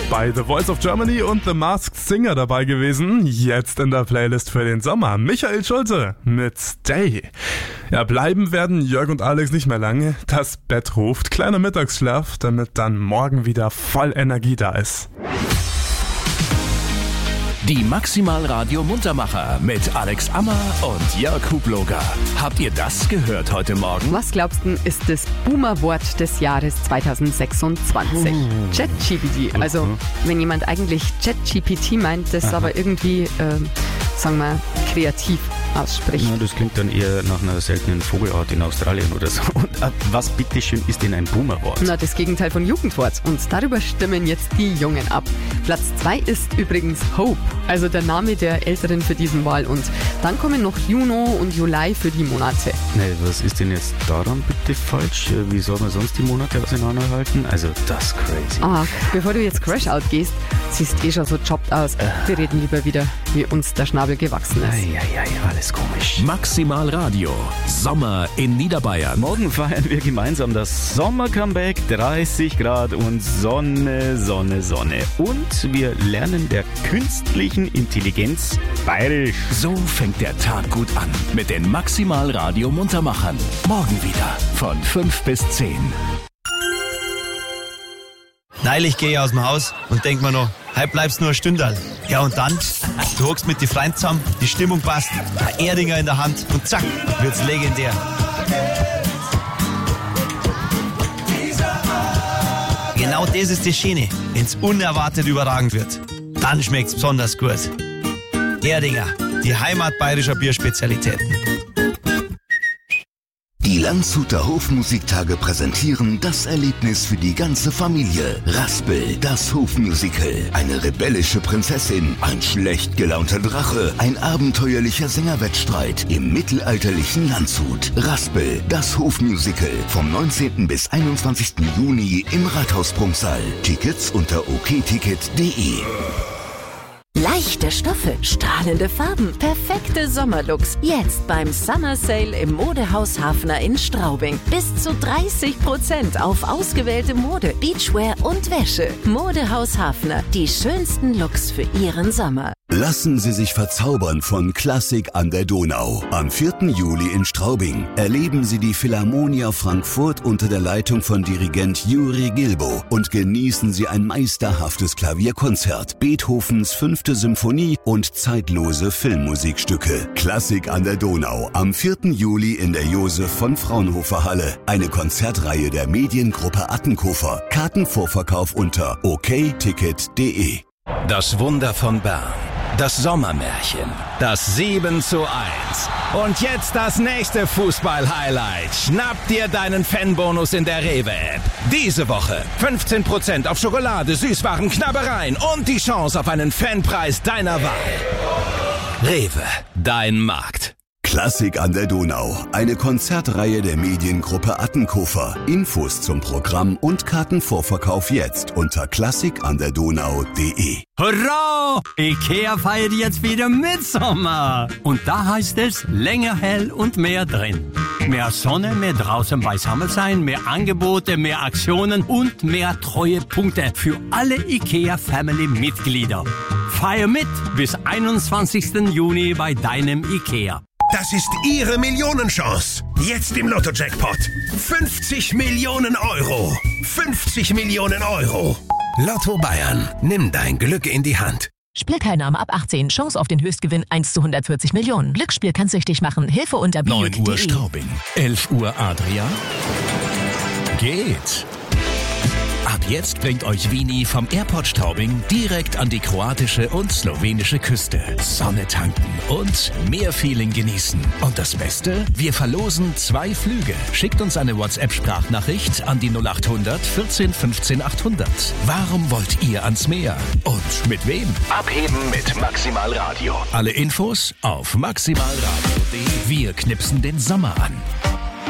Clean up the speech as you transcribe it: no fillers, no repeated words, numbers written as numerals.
Bei The Voice of Germany und The Masked Singer dabei gewesen. Jetzt in der Playlist für den Sommer. Michael Schulte mit Stay. Ja, bleiben werden Jörg und Alex nicht mehr lange. Das Bett ruft. Kleiner Mittagsschlaf, damit dann morgen wieder voll Energie da ist. Die Maximal Radio Muntermacher mit Alex Ammer und Jörg Hubloger. Habt ihr das gehört heute Morgen? Was glaubst du, ist das Boomer-Wort des Jahres 2026? ChatGPT. Also, wenn jemand eigentlich ChatGPT meint, das aber irgendwie, sagen wir, kreativ ausspricht. Ja, das klingt dann eher nach einer seltenen Vogelart in Australien oder so. Und was bitteschön ist denn ein Boomer-Wort? Na, das Gegenteil von Jugendwort. Und darüber stimmen jetzt die Jungen ab. Platz 2 ist übrigens Hope, also der Name der Älteren für diesen Wahl. Und dann kommen noch Juno und Juli für die Monate. Nee, was ist denn jetzt daran bitte falsch? Wie soll man sonst die Monate auseinanderhalten? Also, das ist crazy. Bevor du jetzt Crash-Out gehst, siehst schon so jobbt aus. Wir reden lieber wieder, wie uns der Schnabel gewachsen ist. Alles komisch. Maximal Radio. Sommer in Niederbayern. Morgen feiern wir gemeinsam das Sommer-Comeback. 30 Grad und Sonne, Sonne, Sonne. Und wir lernen der künstlichen Intelligenz bayerisch. So fängt der Tag gut an mit den Maximal Radio Muntermachern. Morgen wieder von 5 bis 10. Neulich gehe ich aus dem Haus und denk mir noch, heute bleibst nur ein Stündal. Ja und dann, du hockst mit die Freunden zusammen, die Stimmung passt, ein Erdinger in der Hand und zack, wird's legendär. Genau das ist das Schöne, wenn's unerwartet überragend wird. Dann schmeckt's besonders gut. Erdinger, die Heimat bayerischer Bierspezialitäten. Die Landshuter Hofmusiktage präsentieren das Erlebnis für die ganze Familie. Raspel, das Hofmusical. Eine rebellische Prinzessin, ein schlecht gelaunter Drache, ein abenteuerlicher Sängerwettstreit im mittelalterlichen Landshut. Raspel, das Hofmusical. Vom 19. bis 21. Juni im Rathaus-Prunksaal. Tickets unter okticket.de. Leichte Stoffe, strahlende Farben, perfekte Sommerlooks. Jetzt beim Summer Sale im Modehaus Hafner in Straubing. Bis zu 30% auf ausgewählte Mode, Beachwear und Wäsche. Modehaus Hafner, die schönsten Looks für Ihren Sommer. Lassen Sie sich verzaubern von Klassik an der Donau. Am 4. Juli in Straubing erleben Sie die Philharmonia Frankfurt unter der Leitung von Dirigent Juri Gilbo und genießen Sie ein meisterhaftes Klavierkonzert, Beethovens 5. Symphonie und zeitlose Filmmusikstücke. Klassik an der Donau am 4. Juli in der Josef von Fraunhofer Halle. Eine Konzertreihe der Mediengruppe Attenkofer. Kartenvorverkauf unter okticket.de. Das Wunder von Bern. Das Sommermärchen. Das 7:1. Und jetzt das nächste Fußball-Highlight. Schnapp dir deinen Fanbonus in der Rewe-App. Diese Woche 15% auf Schokolade, Süßwaren, Knabbereien und die Chance auf einen Fanpreis deiner Wahl. Rewe, dein Markt. Klassik an der Donau. Eine Konzertreihe der Mediengruppe Attenkofer. Infos zum Programm und Kartenvorverkauf jetzt unter klassikanderdonau.de. Hurra! IKEA feiert jetzt wieder Mitsommer. Und da heißt es länger hell und mehr drin. Mehr Sonne, mehr draußen beisammen sein, mehr Angebote, mehr Aktionen und mehr Treuepunkte für alle IKEA-Family-Mitglieder. Feier mit bis 21. Juni bei deinem IKEA. Das ist Ihre Millionenchance. Jetzt im Lotto-Jackpot. 50 Millionen Euro. 50 Millionen Euro. Lotto Bayern. Nimm dein Glück in die Hand. Spielteilnahme ab 18. Chance auf den Höchstgewinn 1 zu 140 Millionen. Glücksspiel kann süchtig machen. Hilfe unter 9 Uhr Straubing. 11 Uhr Adria. Geht. Ab jetzt bringt euch Vini vom Airport Straubing direkt an die kroatische und slowenische Küste. Sonne tanken und mehr Feeling genießen. Und das Beste? Wir verlosen 2 Flüge. Schickt uns eine WhatsApp-Sprachnachricht an die 0800 14 15 800. Warum wollt ihr ans Meer? Und mit wem? Abheben mit Maximal Radio. Alle Infos auf maximalradio.de. Wir knipsen den Sommer an.